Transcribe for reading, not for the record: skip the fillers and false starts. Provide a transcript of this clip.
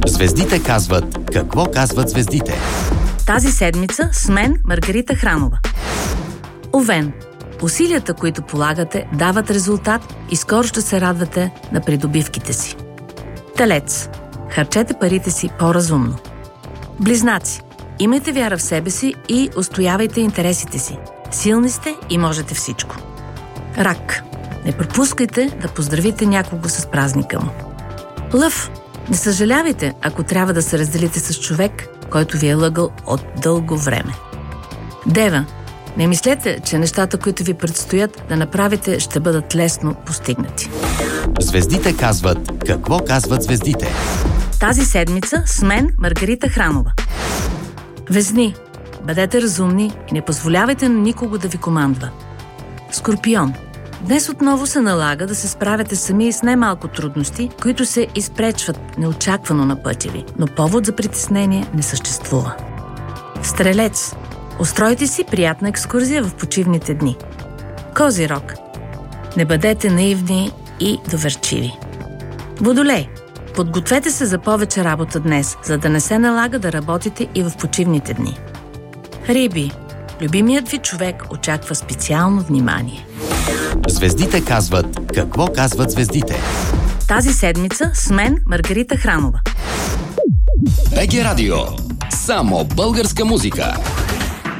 Звездите казват какво казват звездите. Тази седмица с мен Маргарита Храмова. Овен. Усилията, които полагате, дават резултат и скоро ще се радвате на придобивките си. Телец. Харчете парите си по-разумно. Близнаци. Имайте вяра в себе си и устоявайте интересите си. Силни сте и можете всичко. Рак. Не пропускайте да поздравите някого с празника му. Лъв. Не съжалявайте, ако трябва да се разделите с човек, който ви е лъгал от дълго време. Дева. Не мислете, че нещата, които ви предстоят да направите, ще бъдат лесно постигнати. Звездите казват какво казват звездите. Тази седмица с мен Маргарита Храмова. Везни. Бъдете разумни и не позволявайте на никого да ви командва. Скорпион. Днес отново се налага да се справяте сами с немалко трудности, които се изпречват неочаквано на пътя ви, но повод за притеснение не съществува. Стрелец. Устройте си приятна екскурзия в почивните дни. Козирог. Не бъдете наивни и доверчиви. Водолей. Подгответе се за повече работа днес, за да не се налага да работите и в почивните дни. Риби. Любимият ви човек очаква специално внимание. Звездите казват какво казват звездите. Тази седмица с мен Маргарита Храмова. БГ Радио. Само българска музика.